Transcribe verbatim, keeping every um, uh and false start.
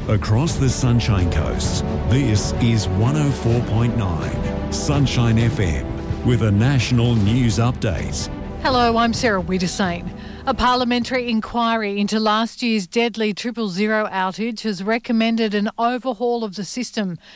Across the Sunshine Coast, this is one oh four point nine Sunshine F M with a national news update. Hello, I'm Sarah Wiedersane. A parliamentary inquiry into last year's deadly triple zero outage has recommended an overhaul of the system